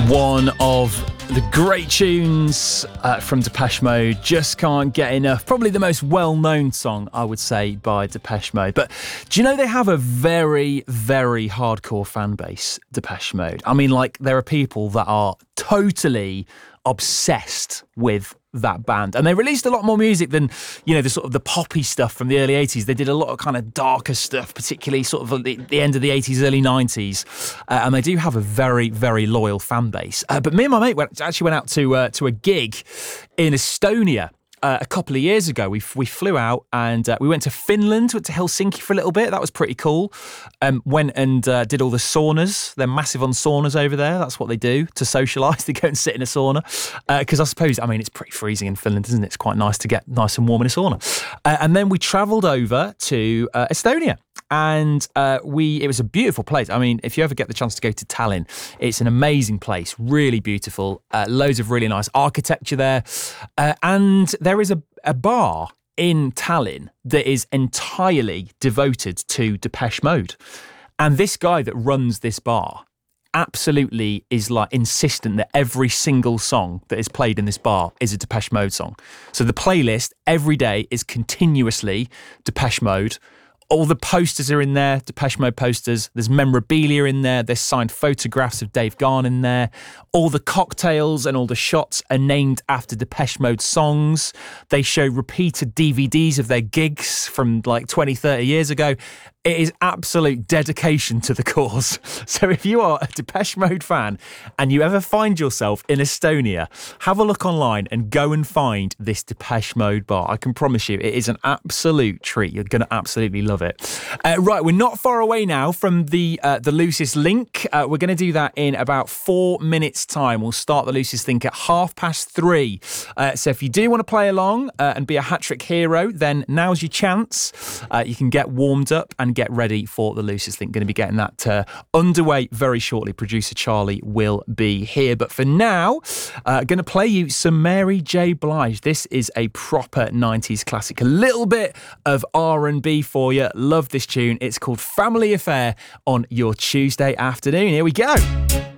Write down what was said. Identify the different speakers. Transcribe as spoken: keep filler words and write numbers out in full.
Speaker 1: One of the great tunes uh, from Depeche Mode, Just Can't Get Enough. Probably the most well-known song, I would say, by Depeche Mode. But do you know they have a very, very hardcore fan base, Depeche Mode? I mean, like, there are people that are totally obsessed with that band, and they released a lot more music than, you know, the sort of the poppy stuff from the early eighties. They did a lot of kind of darker stuff, particularly sort of at the, the end of the eighties, early nineties, uh, and they do have a very, very loyal fan base. Uh, but me and my mate went, actually went out to uh, to a gig in Estonia Uh, a couple of years ago. We we flew out and uh, we went to Finland, went to Helsinki for a little bit. That was pretty cool. Um, went and uh, did all the saunas. They're massive on saunas over there. That's what they do to socialise. They go and sit in a sauna. Because uh, I suppose, I mean, it's pretty freezing in Finland, isn't it? It's quite nice to get nice and warm in a sauna. Uh, and then we travelled over to uh, Estonia. And uh, we it was a beautiful place. I mean, if you ever get the chance to go to Tallinn, it's an amazing place, really beautiful, uh, loads of really nice architecture there. Uh, and there is a, a bar in Tallinn that is entirely devoted to Depeche Mode. And this guy that runs this bar absolutely is like insistent that every single song that is played in this bar is a Depeche Mode song. So the playlist every day is continuously Depeche Mode. All the posters are in there, Depeche Mode posters. There's memorabilia in there. There's signed photographs of Dave Gahan in there. All the cocktails and all the shots are named after Depeche Mode songs. They show repeated D V Ds of their gigs from like twenty, thirty years ago. It is absolute dedication to the cause. So if you are a Depeche Mode fan and you ever find yourself in Estonia, have a look online and go and find this Depeche Mode bar. I can promise you it is an absolute treat. You're going to absolutely love it. Uh, right, we're not far away now from the uh, the Lucis Link. Uh, we're going to do that in about four minutes' time. We'll start the Lucis Link at half past three. Uh, so if you do want to play along uh, and be a hat-trick hero, then now's your chance. Uh, you can get warmed up and get ready for the Lucis Link. Going to be getting that uh, underway very shortly. Producer Charlie will be here. But for now, uh, going to play you some Mary J. Blige. This is a proper nineties classic. A little bit of R and B for you. Love this tune. It's called Family Affair on your Tuesday afternoon. Here we go.